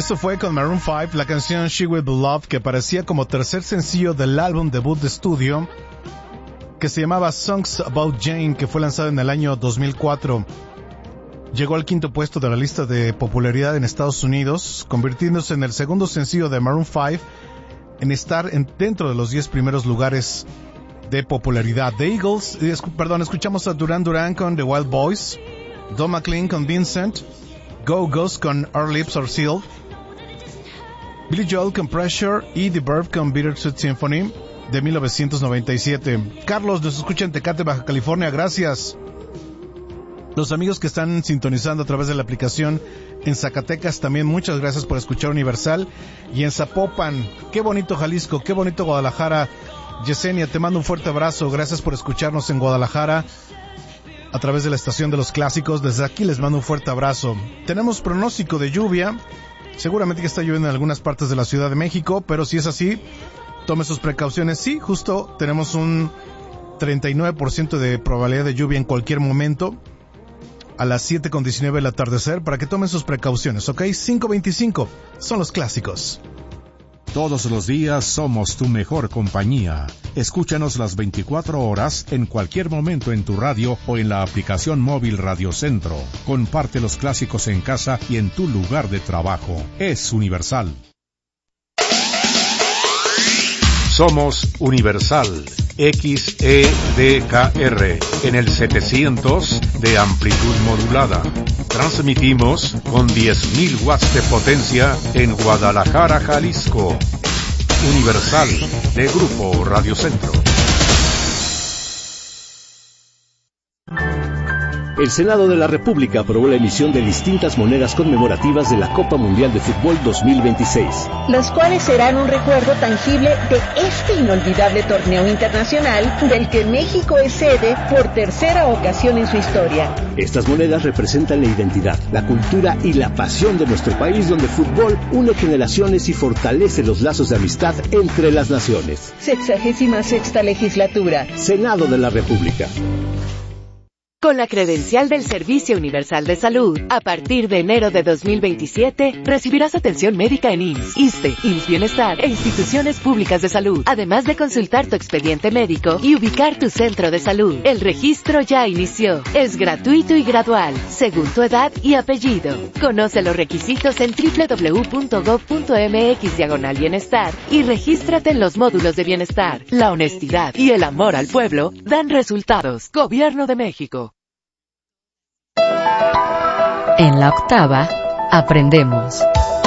Esto fue con Maroon 5, la canción She Will Be Loved, que aparecía como tercer sencillo del álbum debut de estudio, que se llamaba Songs About Jane, que fue lanzado en el año 2004. Llegó al quinto puesto de la lista de popularidad en Estados Unidos, convirtiéndose en el segundo sencillo de Maroon 5 en estar dentro de los 10 primeros lugares de popularidad. The Eagles, escuchamos a Duran Duran con The Wild Boys, Don McLean con Vincent, Go Ghost con Our Lips Are Sealed, Billy Joel con Pressure y The Verve con Bittersweet Symphony de 1997. Carlos nos escucha en Tecate, Baja California, gracias. Los amigos que están sintonizando a través de la aplicación en Zacatecas también, muchas gracias por escuchar Universal. Y en Zapopan, qué bonito Jalisco, qué bonito Guadalajara. Yesenia, te mando un fuerte abrazo, gracias por escucharnos en Guadalajara a través de la estación de los clásicos. Desde aquí les mando un fuerte abrazo. Tenemos pronóstico de lluvia. Seguramente que está lloviendo en algunas partes de la Ciudad de México, pero si es así, tome sus precauciones. Sí, justo tenemos un 39% de probabilidad de lluvia en cualquier momento a las 7:19 del atardecer, para que tomen sus precauciones, ¿ok? 5:25 son los clásicos. Todos los días somos tu mejor compañía. Escúchanos las 24 horas en cualquier momento en tu radio o en la aplicación móvil Radio Centro. Comparte los clásicos en casa y en tu lugar de trabajo. Es Universal. Somos Universal XEDKR en el 700 de amplitud modulada. Transmitimos con 10.000 watts de potencia en Guadalajara, Jalisco. Universal de Grupo Radio Centro. El Senado de la República aprobó la emisión de distintas monedas conmemorativas de la Copa Mundial de Fútbol 2026. Las cuales serán un recuerdo tangible de este inolvidable torneo internacional del que México es sede por tercera ocasión en su historia. Estas monedas representan la identidad, la cultura y la pasión de nuestro país, donde el fútbol une generaciones y fortalece los lazos de amistad entre las naciones. 66ª legislatura. Senado de la República. Con la credencial del Servicio Universal de Salud, a partir de enero de 2027, recibirás atención médica en IMSS, ISSSTE, IMSS Bienestar e instituciones públicas de salud, además de consultar tu expediente médico y ubicar tu centro de salud. El registro ya inició. Es gratuito y gradual, según tu edad y apellido. Conoce los requisitos en www.gov.mx/bienestar y regístrate en los módulos de bienestar. La honestidad y el amor al pueblo dan resultados. Gobierno de México. En la octava, aprendemos.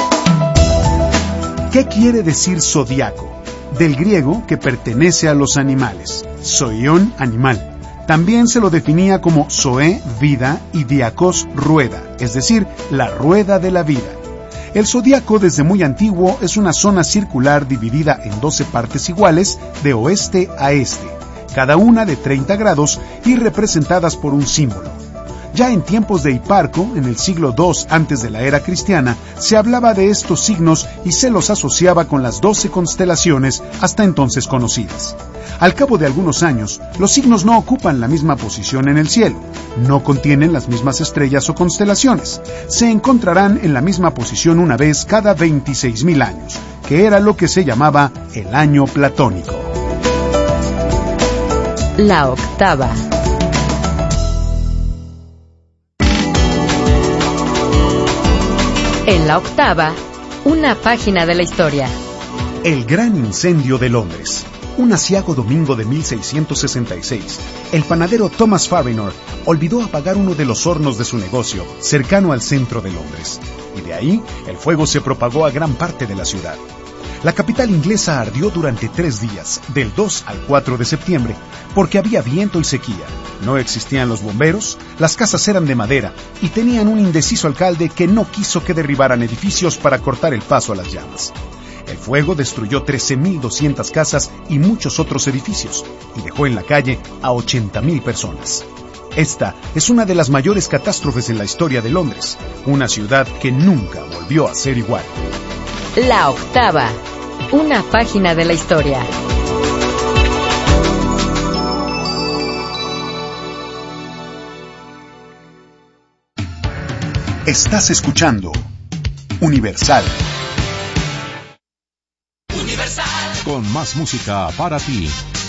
¿Qué quiere decir zodiaco? Del griego, que pertenece a los animales. Zoion, animal. También se lo definía como zoe, vida, y diakos, rueda, es decir, la rueda de la vida. El zodiaco, desde muy antiguo, es una zona circular dividida en 12 partes iguales, de oeste a este, cada una de 30 grados y representadas por un símbolo. Ya en tiempos de Hiparco, en el siglo II antes de la era cristiana, se hablaba de estos signos y se los asociaba con las 12 constelaciones hasta entonces conocidas. Al cabo de algunos años, los signos no ocupan la misma posición en el cielo, no contienen las mismas estrellas o constelaciones, se encontrarán en la misma posición una vez cada 26.000 años, que era lo que se llamaba el año platónico. La octava. En la octava, una página de la historia. El gran incendio de Londres. Un aciago domingo de 1666, el panadero Thomas Farrinor olvidó apagar uno de los hornos de su negocio, cercano al centro de Londres, y de ahí el fuego se propagó a gran parte de la ciudad. La capital inglesa ardió durante 3 días, del 2 al 4 de septiembre, porque había viento y sequía. No existían los bomberos, las casas eran de madera y tenían un indeciso alcalde que no quiso que derribaran edificios para cortar el paso a las llamas. El fuego destruyó 13.200 casas y muchos otros edificios y dejó en la calle a 80.000 personas. Esta es una de las mayores catástrofes en la historia de Londres, una ciudad que nunca volvió a ser igual. La octava, una página de la historia. Estás escuchando Universal. Con más música para ti.